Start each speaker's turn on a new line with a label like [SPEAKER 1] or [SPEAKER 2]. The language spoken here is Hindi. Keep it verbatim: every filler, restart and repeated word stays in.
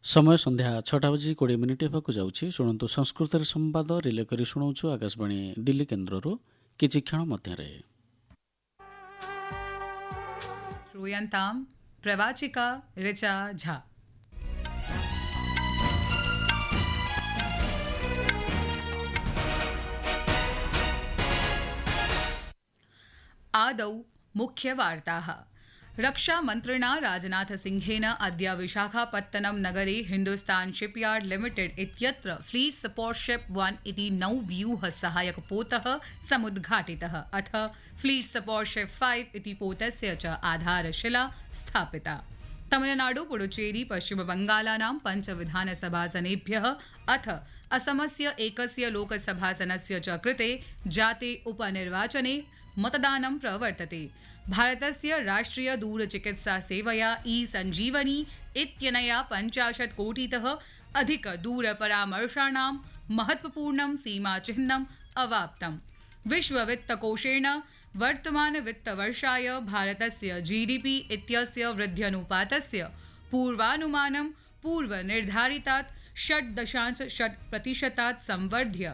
[SPEAKER 1] समय संध्या छटा बजी कोड़े मिनिट होगा जाऊँगी। शुणु संस्कृत संवाद रिले कर शुणाऊँ आकाशवाणी दिल्ली केन्द्र किछि क्षण मध्य
[SPEAKER 2] श्रूयन्तां प्रवाचिका ऋचा झा। आदौ मुख्यवार्ताः। रक्षामन्त्रिणा राजनाथसिंहेन अद्य विशाखापत्तनम नगरे हिन्दुस्तान शिपयार्ड लिमिटेड इत्यत्र फ्लीट सपोर्ट शिप वन इति नौव्यूह सहायक पोतः समुद्घाटितः। अथ फ्लीट सपोर्ट शिप फाइव इति पोतस्य च आधारशिला स्थापिता। तमिलनाडु पुडुचेरी पश्चिमबंगालानां पञ्च विधानसभासनेभ्यः अथ असमस्य एकस्य लोकसभासनस्य च कृते जाते उपनिर्वाचने मतदानं प्रवर्तते। भारतस्य राष्ट्रिय दूरचिकित्सा सेवया ई संजीवनी इत्यनया पञ्चाशत् कोटितः अधिक दूरपरामर्शाणां महत्वपूर्णं सीमाचिह्नम् अवाप्तम्। विश्ववित्तकोषेण वर्तमान वित्तवर्षाय भारतस्य जीडीपी इत्यस्य वृद्ध्यनुपातस्य पूर्वानुमानं पूर्वनिर्धारितात् षट् दशांश षट् प्रतिशतात् संवर्ध्य